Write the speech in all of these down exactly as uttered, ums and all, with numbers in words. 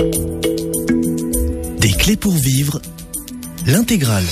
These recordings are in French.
Des clés pour vivre, l'intégrale.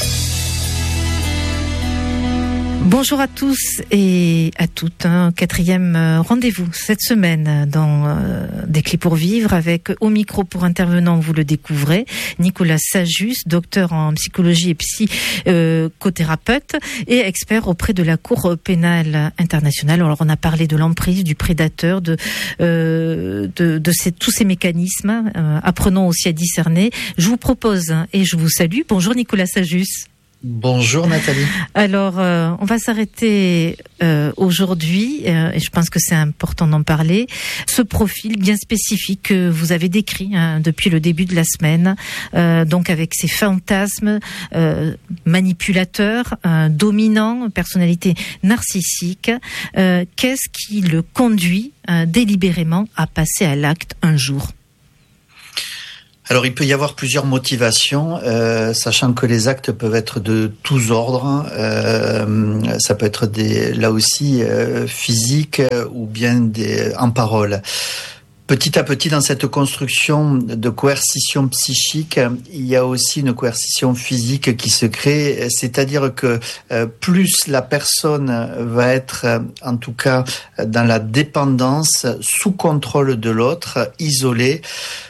Bonjour à tous et à toutes. Un quatrième rendez-vous cette semaine dans euh, Des clés pour vivre avec au micro pour intervenant, vous le découvrez, Nicolas Sajus, docteur en psychologie et psychothérapeute et expert auprès de la Cour pénale internationale. Alors on a parlé de l'emprise, du prédateur, de euh, de, de ces, tous ces mécanismes. Euh, apprenons aussi à discerner. Je vous propose et je vous salue. Bonjour Nicolas Sajus. Bonjour Nathalie. Alors, euh, on va s'arrêter euh, aujourd'hui, euh, et je pense que c'est important d'en parler, ce profil bien spécifique que vous avez décrit hein, depuis le début de la semaine, euh, donc avec ces fantasmes euh, manipulateurs, euh, dominants, personnalité narcissique. Euh, qu'est-ce qui le conduit euh, délibérément à passer à l'acte un jour ? Alors, il peut y avoir plusieurs motivations, euh, sachant que les actes peuvent être de tous ordres. Euh, ça peut être des, là aussi euh, physiques ou bien des, en parole. Petit à petit, dans cette construction de coercition psychique, il y a aussi une coercition physique qui se crée. C'est-à-dire que euh, plus la personne va être, en tout cas, dans la dépendance, sous contrôle de l'autre, isolée,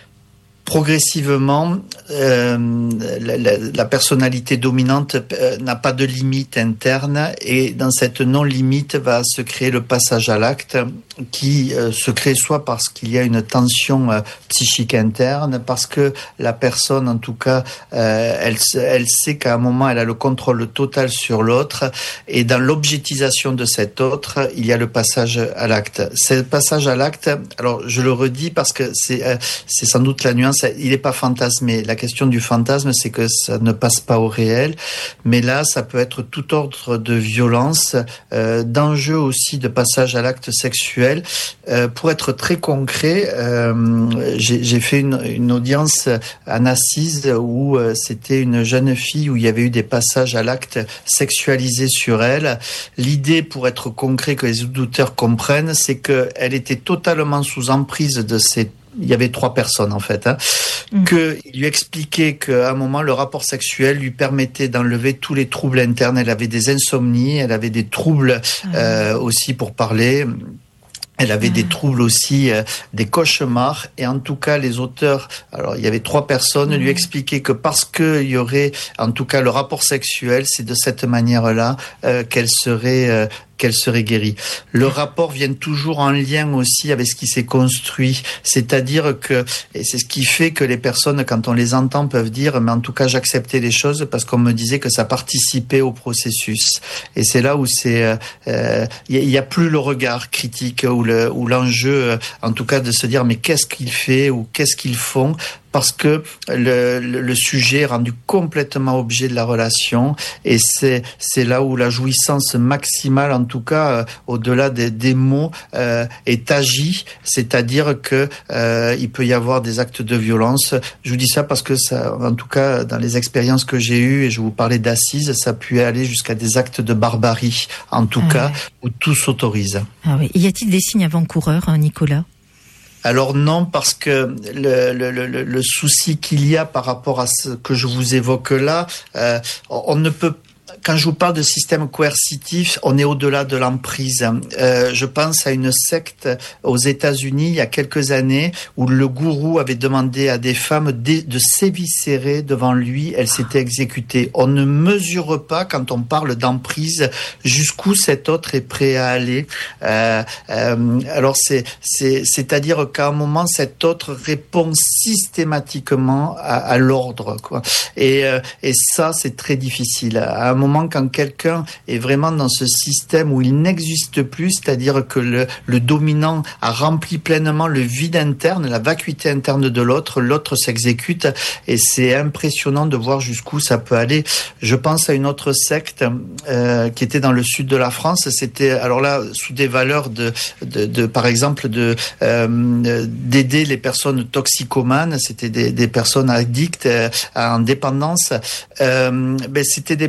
progressivement, euh, la, la, la personnalité dominante euh, n'a pas de limite interne et dans cette non-limite va se créer le passage à l'acte qui euh, se crée soit parce qu'il y a une tension euh, psychique interne, parce que la personne, en tout cas, euh, elle, elle sait qu'à un moment, elle a le contrôle total sur l'autre et dans l'objectisation de cet autre, il y a le passage à l'acte. Ce passage à l'acte, alors je le redis parce que c'est, euh, c'est sans doute la nuance, il n'est pas fantasmé. La question du fantasme, c'est que ça ne passe pas au réel. Mais là, ça peut être tout ordre de violence, euh, d'enjeu aussi de passage à l'acte sexuel. Euh, pour être très concret, euh, j'ai, j'ai fait une, une audience en assise où euh, c'était une jeune fille où il y avait eu des passages à l'acte sexualisés sur elle. L'idée, pour être concret, que les auditeurs comprennent, c'est qu'elle était totalement sous emprise de ces il y avait trois personnes en fait, hein, mmh. que il lui expliquait qu'à un moment le rapport sexuel lui permettait d'enlever tous les troubles internes. Elle avait des insomnies, elle avait des troubles mmh. euh, aussi pour parler. Elle avait mmh. des troubles aussi, euh, des cauchemars. Et en tout cas, les auteurs, alors il y avait trois personnes, mmh. lui expliquaient que parce que il y aurait, en tout cas, le rapport sexuel, c'est de cette manière-là euh, qu'elle serait euh, qu'elle serait guérie. Le rapport vient toujours en lien aussi avec ce qui s'est construit. C'est-à-dire que, et c'est ce qui fait que les personnes, quand on les entend, peuvent dire, mais en tout cas, j'acceptais les choses parce qu'on me disait que ça participait au processus. Et c'est là où c'est, il euh, y, y a plus le regard critique ou le, ou l'enjeu, en tout cas, de se dire, mais qu'est-ce qu'il fait ou qu'est-ce qu'ils font? Parce que le, le, le sujet est rendu complètement objet de la relation et c'est, c'est là où la jouissance maximale, en tout cas euh, au-delà des, des mots, euh, est agie, c'est-à-dire que euh, il peut y avoir des actes de violence. Je vous dis ça parce que ça, en tout cas dans les expériences que j'ai eues, et je vous parlais d'assises, ça a pu aller jusqu'à des actes de barbarie, en tout ah cas, ouais. où tout s'autorise. Ah oui. Y a-t-il des signes avant-coureurs, hein, Nicolas ? Alors non, parce que le, le, le, le souci qu'il y a par rapport à ce que je vous évoque là, euh, on ne peut quand je vous parle de système coercitif, on est au-delà de l'emprise. Euh, je pense à une secte aux États-Unis il y a quelques années où le gourou avait demandé à des femmes de, de s'éviscérer devant lui. Elles s'étaient exécutées. On ne mesure pas, quand on parle d'emprise, jusqu'où cet autre est prêt à aller. Euh, euh, alors c'est, c'est, c'est-à-dire qu'à un moment, cet autre répond systématiquement à, à l'ordre, quoi. Et, euh, et ça, c'est très difficile. À un moment, quand quelqu'un est vraiment dans ce système où il n'existe plus, c'est-à-dire que le, le dominant a rempli pleinement le vide interne, la vacuité interne de l'autre, l'autre s'exécute, et c'est impressionnant de voir jusqu'où ça peut aller. Je pense à une autre secte euh, qui était dans le sud de la France. C'était, alors là, sous des valeurs de, de, de par exemple, de euh, d'aider les personnes toxicomanes. C'était des, des personnes addictes euh, en dépendance. Euh, ben c'était des personnes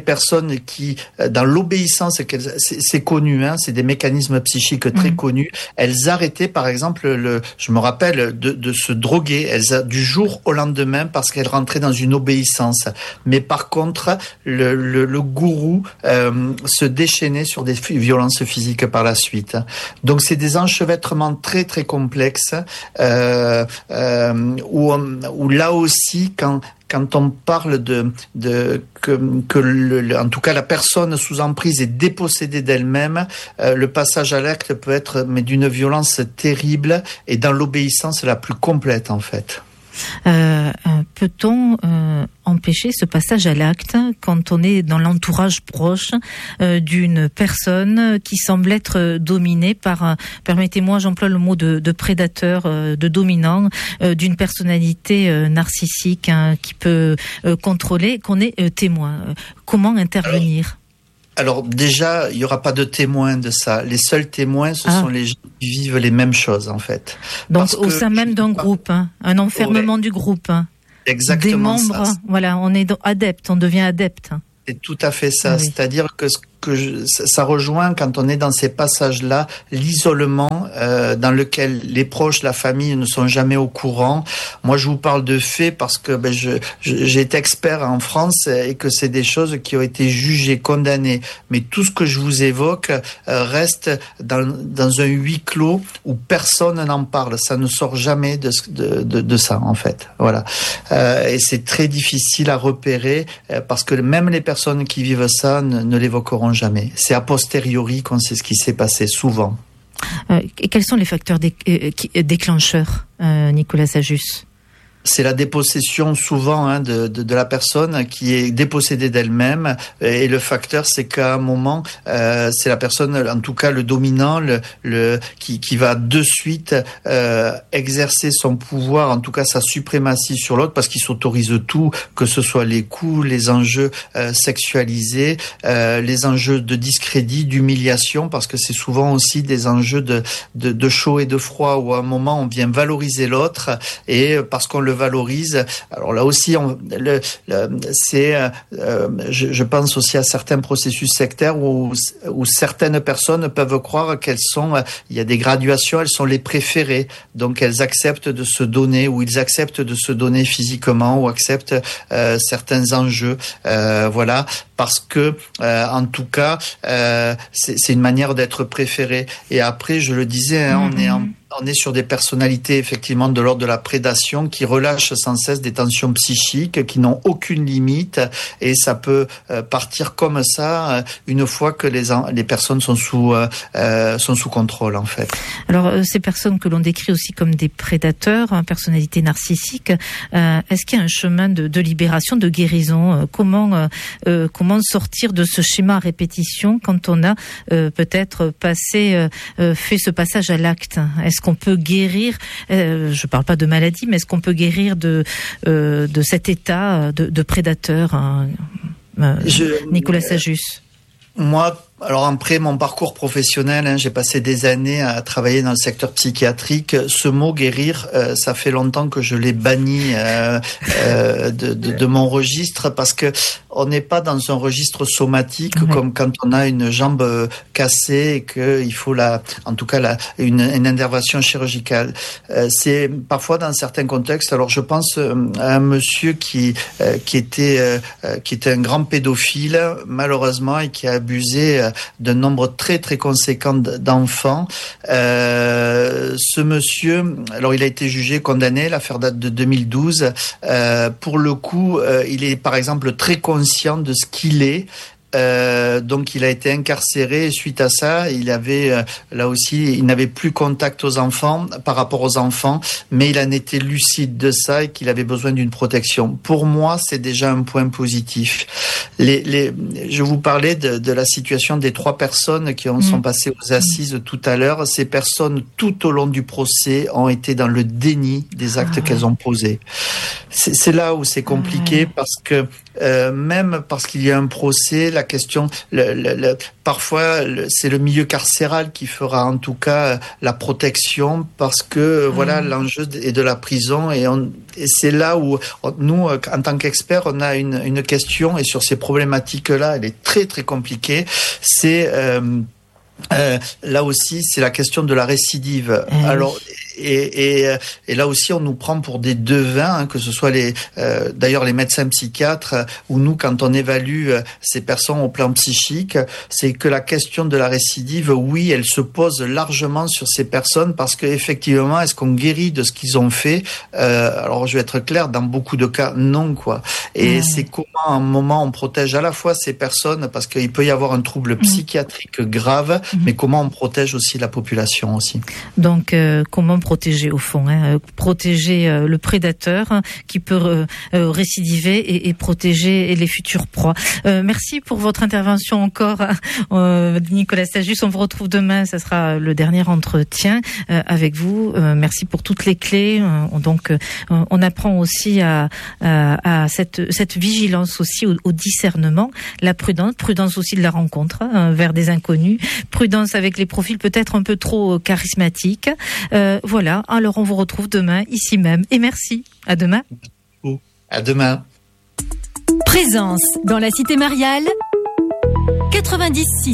personnes qui, dans l'obéissance, c'est, c'est connu, hein, c'est des mécanismes psychiques très mmh. connus, elles arrêtaient, par exemple, le, je me rappelle, de, de se droguer, elles, du jour au lendemain, parce qu'elles rentraient dans une obéissance. Mais par contre, le, le, le gourou euh, se déchaînait sur des violences physiques par la suite. Donc, c'est des enchevêtrements très, très complexes, euh, euh, où, où là aussi, quand quand on parle de, de que, que le, en tout cas la personne sous emprise est dépossédée d'elle-même, euh, le passage à l'acte peut être mais d'une violence terrible et dans l'obéissance la plus complète en fait. Euh, peut-on euh, empêcher ce passage à l'acte quand on est dans l'entourage proche euh, d'une personne qui semble être dominée par, euh, permettez-moi, j'emploie le mot de, de prédateur, euh, de dominant, euh, d'une personnalité euh, narcissique hein, qui peut euh, contrôler, qu'on est euh, témoin. Comment intervenir ? Alors déjà, il n'y aura pas de témoins de ça. Les seuls témoins, ce ah. sont les gens qui vivent les mêmes choses, en fait. Donc Parce au sein même d'un pas... groupe, hein, un enfermement ouais. du groupe. Hein. Exactement. Des membres, ça. voilà, on est adepte, on devient adepte. C'est tout à fait ça. Ah oui. C'est-à-dire que ce que je, ça rejoint quand on est dans ces passages-là, l'isolement euh, dans lequel les proches, la famille ne sont jamais au courant. Moi, je vous parle de faits parce que ben, je, je, j'ai été expert en France et que c'est des choses qui ont été jugées, condamnées. Mais tout ce que je vous évoque euh, reste dans, dans un huis clos où personne n'en parle. Ça ne sort jamais de, de, de, de ça, en fait. Voilà. Euh, et c'est très difficile à repérer euh, parce que même les personnes qui vivent ça ne, ne l'évoqueront jamais. C'est a posteriori qu'on sait ce qui s'est passé souvent. Euh, quels sont les facteurs dé- euh, déclencheurs, euh, Nicolas Sajus ? C'est la dépossession souvent hein, de, de, de la personne qui est dépossédée d'elle-même et le facteur c'est qu'à un moment euh, c'est la personne, en tout cas le dominant, le, le qui, qui va de suite euh, exercer son pouvoir, en tout cas sa suprématie sur l'autre parce qu'il s'autorise tout, que ce soit les coups, les enjeux euh, sexualisés, euh, les enjeux de discrédit, d'humiliation, parce que c'est souvent aussi des enjeux de, de, de chaud et de froid où à un moment on vient valoriser l'autre et parce qu'on le valorise. Alors là aussi, on, le, le, c'est, euh, je, je pense aussi à certains processus sectaires où, où certaines personnes peuvent croire qu'elles sont, il y a des graduations, elles sont les préférées, donc elles acceptent de se donner ou ils acceptent de se donner physiquement ou acceptent euh, certains enjeux, euh, voilà, parce que euh, en tout cas, euh, c'est, c'est une manière d'être préféré. Et après, je le disais, hein, mmh. on est en On est sur des personnalités effectivement de l'ordre de la prédation qui relâchent sans cesse des tensions psychiques qui n'ont aucune limite et ça peut euh, partir comme ça euh, une fois que les les personnes sont sous euh, sont sous contrôle en fait. Alors euh, ces personnes que l'on décrit aussi comme des prédateurs, hein, personnalités narcissiques, euh, est-ce qu'il y a un chemin de, de libération, de guérison euh, Comment euh, euh, comment sortir de ce schéma à répétition quand on a euh, peut-être passé euh, fait ce passage à l'acte? Est-ce qu'on peut guérir, euh, je ne parle pas de maladie, mais est-ce qu'on peut guérir de, euh, de cet état de, de prédateur, hein, euh, je, Nicolas Sajus? Moi, alors après mon parcours professionnel, hein, j'ai passé des années à travailler dans le secteur psychiatrique. Ce mot guérir, euh, ça fait longtemps que je l'ai banni euh, euh, de, de, de mon registre parce que on n'est pas dans un registre somatique ouais. comme quand on a une jambe cassée et que il faut la, en tout cas la, une, une intervention chirurgicale. Euh, c'est parfois dans certains contextes. Alors je pense à un monsieur qui euh, qui était euh, qui était un grand pédophile malheureusement et qui a abusé d'un nombre très très conséquent d'enfants. Euh, ce monsieur, alors il a été jugé, condamné, l'affaire date de deux mille douze. Euh, pour le coup, euh, il est par exemple très conscient de ce qu'il est. Euh, donc il a été incarcéré et suite à ça il avait euh, là aussi il n'avait plus contact aux enfants par rapport aux enfants mais il en était lucide de ça et qu'il avait besoin d'une protection. Pour moi c'est déjà un point positif. Les, les, je vous parlais de, de la situation des trois personnes qui ont, mmh. sont passées aux assises mmh. tout à l'heure. Ces personnes tout au long du procès ont été dans le déni des actes ah. qu'elles ont posés. C'est, c'est là où c'est compliqué, ouais. parce que euh, même parce qu'il y a un procès, la question, le, le, le, parfois le, c'est le milieu carcéral qui fera en tout cas la protection, parce que mmh. voilà, l'enjeu est de la prison, et, on, et c'est là où on, nous, en tant qu'experts, on a une, une question, et sur ces problématiques-là, elle est très très compliquée. C'est euh, euh, là aussi, c'est la question de la récidive. Mmh. Alors. Et, et, et là aussi, on nous prend pour des devins, hein, que ce soit les, euh, d'ailleurs les médecins psychiatres, ou nous, quand on évalue ces personnes au plan psychique, c'est que la question de la récidive, oui, elle se pose largement sur ces personnes, parce que effectivement, est-ce qu'on guérit de ce qu'ils ont fait? euh, Alors, je vais être clair, dans beaucoup de cas, non, quoi. Et mmh. c'est comment, à un moment, on protège à la fois ces personnes, parce qu'il peut y avoir un trouble psychiatrique grave, mmh. mais comment on protège aussi la population aussi. Donc, euh, comment protéger au fond, hein, protéger euh, le prédateur hein, qui peut euh, euh, récidiver, et, et protéger les futures proies. Euh, merci pour votre intervention encore, euh, Nicolas Stagius. On vous retrouve demain, ça sera le dernier entretien euh, avec vous. Euh, merci pour toutes les clés. Euh, donc, euh, on apprend aussi à, à, à cette, cette vigilance aussi au, au discernement, la prudence, prudence aussi de la rencontre hein, vers des inconnus, prudence avec les profils peut-être un peu trop charismatiques. Euh, Voilà, alors on vous retrouve demain, ici même. Et merci. À demain. À demain. Présence dans la cité mariale, quatre-vingt-dix six.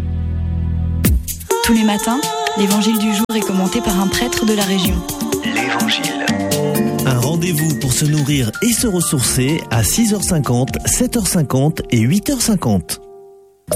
Tous les matins, l'évangile du jour est commenté par un prêtre de la région. L'évangile. Un rendez-vous pour se nourrir et se ressourcer à six heures cinquante, sept heures cinquante et huit heures cinquante.